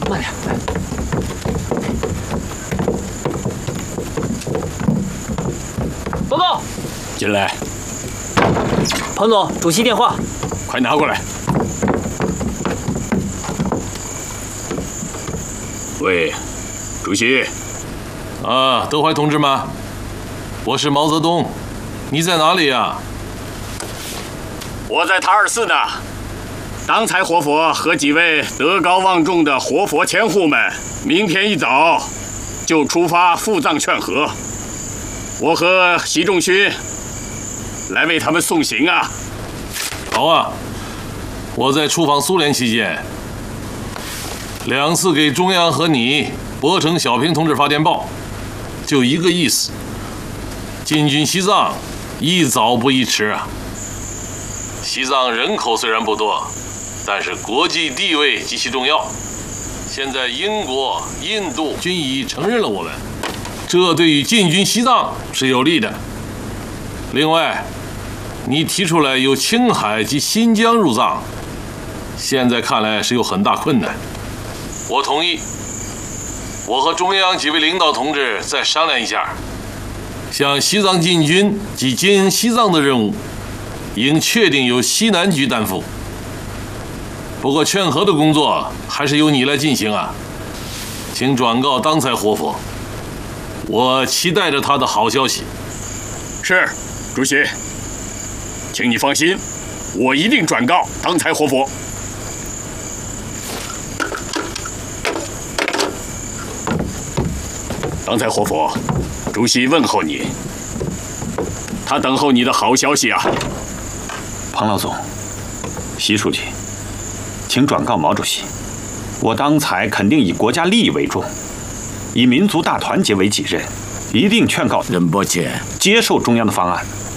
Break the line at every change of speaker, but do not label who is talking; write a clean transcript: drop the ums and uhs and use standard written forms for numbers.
慢点，来。报告，
进来。
彭总，主席电话。
快拿过来。喂，主席。
啊，德怀同志吗？我是毛泽东，你在哪里呀？
我在塔尔寺呢。当才活佛和几位德高望重的活佛千户们，明天一早就出发赴藏劝和。我和习仲勋来为他们送行啊。
好啊，我在出访苏联期间，2次给中央和你博成小平同志发电报，就一个意思：进军西藏，宜早不宜迟啊。西藏人口虽然不多，但是国际地位极其重要。现在英国、印度均已承认了我们，这对于进军西藏是有利的。另外，你提出来由青海及新疆入藏，现在看来是有很大困难。我同意，我和中央几位领导同志再商量一下，向西藏进军及经营西藏的任务，应确定由西南局担负。不过劝和的工作还是由你来进行啊，请转告当才活佛，我期待着他的好消息。
是，主席，请你放心，我一定转告当才活佛。当才活佛，主席问候你，他等候你的好消息啊。
庞老总，习书记，请转告毛主席，我当才肯定以国家利益为重，以民族大团结为己任，一定劝告
任伯谦
接受中央的方案。